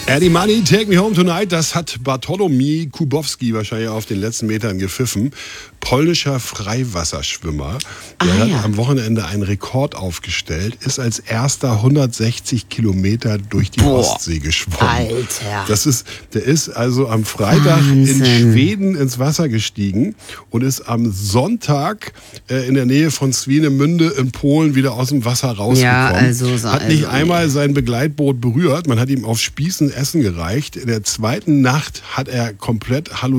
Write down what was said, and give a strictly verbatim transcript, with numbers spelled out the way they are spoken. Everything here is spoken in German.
Eddie Money, Take Me Home Tonight, das hat Bartolomiej Kubowski wahrscheinlich auf den letzten Metern gepfiffen. Polnischer Freiwasserschwimmer. Der Ah, hat ja. am Wochenende einen Rekord aufgestellt, ist als erster hundertsechzig Kilometer durch die Boah, Ostsee geschwommen. Alter. Das ist, der ist also am Freitag Wahnsinn. in Schweden ins Wasser gestiegen und ist am Sonntag äh, in der Nähe von Swinemünde in Polen wieder aus dem Wasser rausgekommen. Ja, also so- hat nicht also, einmal sein Begleitboot berührt. Man hat ihm auf Spießen Essen gereicht. In der zweiten Nacht hat er komplett halluziniert.